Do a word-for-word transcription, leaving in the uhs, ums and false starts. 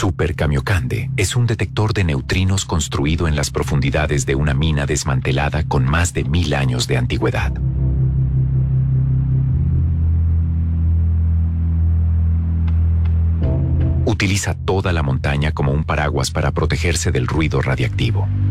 Super Kamiokande es un detector de neutrinos construido en las profundidades de una mina desmantelada con más de mil años de antigüedad. Utiliza toda la montaña como un paraguas para protegerse del ruido radiactivo.